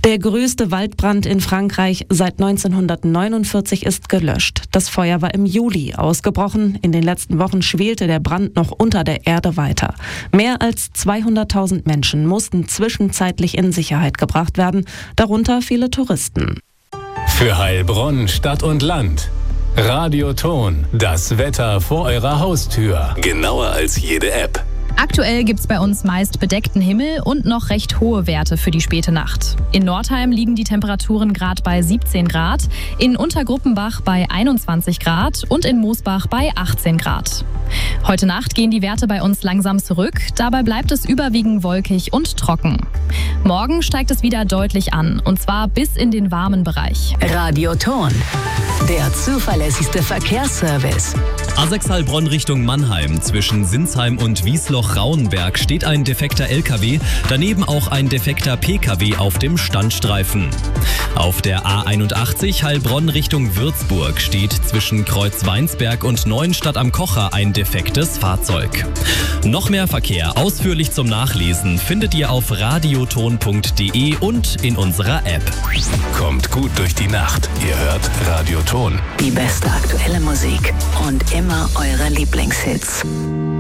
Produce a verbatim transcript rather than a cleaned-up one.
Der größte Waldbrand in Frankreich seit neunzehnhundertneunundvierzig ist gelöscht. Das Feuer war im Juli ausgebrochen. In den letzten Wochen schwelte der Brand noch unter der Erde weiter. Mehr als zweihunderttausend Menschen mussten zwischenzeitlich in Sicherheit gebracht werden, darunter viele Touristen. Für Heilbronn, Stadt und Land. Radioton, das Wetter vor eurer Haustür. Genauer als jede App. Aktuell gibt's bei uns meist bedeckten Himmel und noch recht hohe Werte für die späte Nacht. In Nordheim liegen die Temperaturen gerade bei siebzehn Grad, in Untergruppenbach bei einundzwanzig Grad und in Moosbach bei achtzehn Grad. Heute Nacht gehen die Werte bei uns langsam zurück, dabei bleibt es überwiegend wolkig und trocken. Morgen steigt es wieder deutlich an, und zwar bis in den warmen Bereich. Radioton, der zuverlässigste Verkehrsservice. A sechs Heilbronn Richtung Mannheim. Zwischen Sinsheim und Wiesloch-Rauenberg steht ein defekter L K W, daneben auch ein defekter P K W auf dem Standstreifen. Auf der A einundachtzig Heilbronn Richtung Würzburg steht zwischen Kreuz-Weinsberg und Neuenstadt am Kocher ein defektes Fahrzeug. Noch mehr Verkehr ausführlich zum Nachlesen findet ihr auf radioton punkt de und in unserer App. Kommt gut durch die Nacht. Ihr hört Radioton. Die beste aktuelle Musik und immer eure Lieblingshits.